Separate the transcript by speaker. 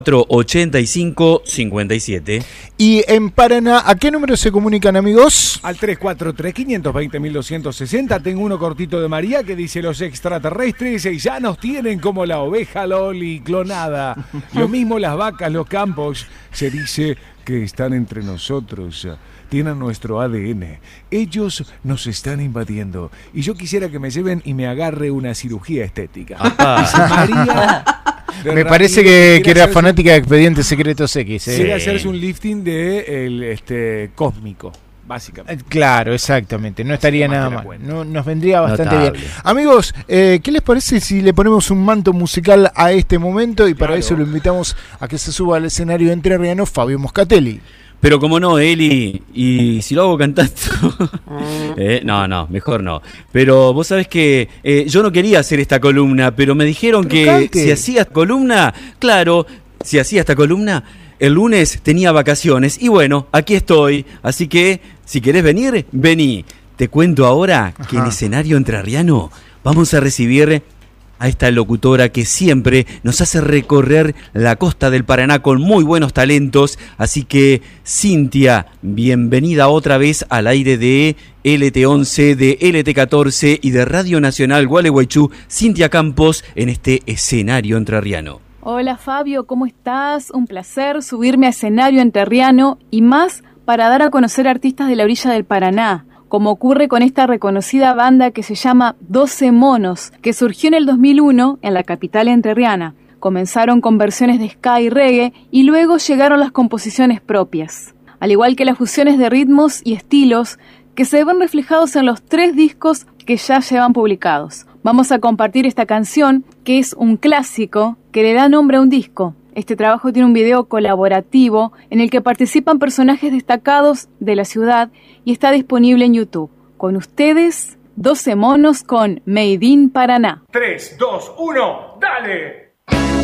Speaker 1: 8557.
Speaker 2: Y en Paraná, ¿a qué número se comunican, amigos?
Speaker 3: Al 343-520-1260. Tengo uno cortito de María que dice: los extraterrestres ya nos tienen como la oveja Loli clonada. Lo mismo las vacas, los campos. Se dice que están entre nosotros. Tienen nuestro ADN. Ellos nos están invadiendo. Y yo quisiera que me lleven y me agarre una cirugía estética. Dice María.
Speaker 2: Me parece que era fanática de Expedientes Secretos X.
Speaker 3: Quiere hacerse un lifting de cósmico, básicamente.
Speaker 2: Claro, exactamente. No estaría nada mal. No, nos vendría bastante
Speaker 1: Notable.
Speaker 2: bien. Amigos, ¿qué les parece si le ponemos un manto musical a este momento? Y para eso lo invitamos a que se suba al escenario entrerriano Fabio Moscatelli.
Speaker 1: Pero como no, Eli, y si lo hago cantando, no, mejor no. Pero vos sabés que yo no quería hacer esta columna, pero me dijeron que
Speaker 2: cante.
Speaker 1: si hacía columna, claro, si hacía esta columna, el lunes tenía vacaciones. Y bueno, aquí estoy, así que si querés venir, vení. Te cuento ahora que en escenario entrerriano vamos a recibir a esta locutora que siempre nos hace recorrer la costa del Paraná con muy buenos talentos. Así que, Cintia, bienvenida otra vez al aire de LT11, de LT14 y de Radio Nacional Gualeguaychú. Cintia Campos en este escenario entrerriano.
Speaker 4: Hola Fabio, ¿cómo estás? Un placer subirme a escenario entrerriano y más para dar a conocer artistas de la orilla del Paraná, como ocurre con esta reconocida banda que se llama 12 Monos, que surgió en el 2001 en la capital entrerriana. Comenzaron con versiones de ska y reggae y luego llegaron las composiciones propias, al igual que las fusiones de ritmos y estilos que se ven reflejados en los 3 discos que ya llevan publicados. Vamos a compartir esta canción, que es un clásico que le da nombre a un disco. Este trabajo tiene un video colaborativo en el que participan personajes destacados de la ciudad y está disponible en YouTube. Con ustedes, 12 Monos con Made in Paraná.
Speaker 3: 3, 2, 1, ¡dale!